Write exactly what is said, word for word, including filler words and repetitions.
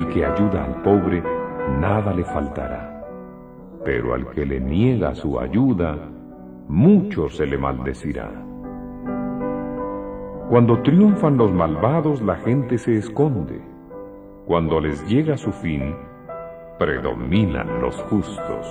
Aquel que ayuda al pobre, nada le faltará. Pero al que le niega su ayuda, mucho se le maldecirá. Cuando triunfan los malvados, la gente se esconde. Cuando les llega su fin, predominan los justos.